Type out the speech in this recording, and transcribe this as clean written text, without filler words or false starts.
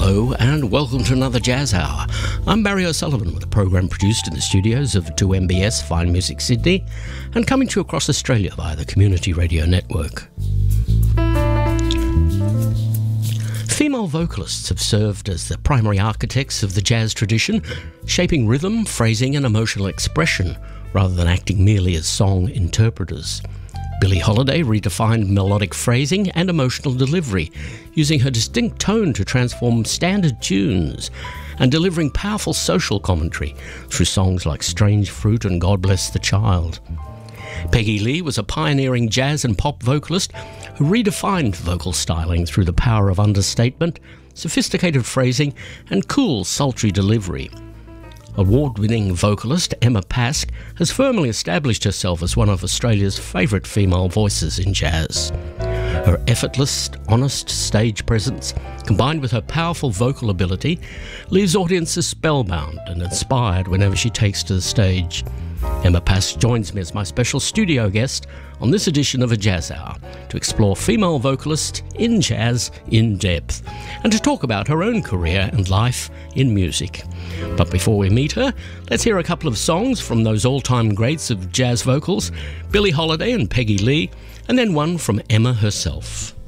Hello and welcome to another Jazz Hour. I'm Barry O'Sullivan with a program produced in the studios of 2MBS Fine Music Sydney and coming to you across Australia via the Community Radio Network. Female vocalists have served as the primary architects of the jazz tradition, shaping rhythm, phrasing and emotional expression rather than acting merely as song interpreters. Billie Holiday redefined melodic phrasing and emotional delivery, using her distinct tone to transform standard tunes and delivering powerful social commentary through songs like Strange Fruit and God Bless the Child. Peggy Lee was a pioneering jazz and pop vocalist who redefined vocal styling through the power of understatement, sophisticated phrasing and cool, sultry delivery. Award-winning vocalist Emma Pask has firmly established herself as one of Australia's favourite female voices in jazz. Her effortless, honest stage presence, combined with her powerful vocal ability, leaves audiences spellbound and inspired whenever she takes to the stage. Emma Pask joins me as my special studio guest on this edition of A Jazz Hour to explore female vocalists in jazz in depth and to talk about her own career and life in music. But before we meet her, let's hear a couple of songs from those all-time greats of jazz vocals, Billie Holiday and Peggy Lee, and then one from Emma herself.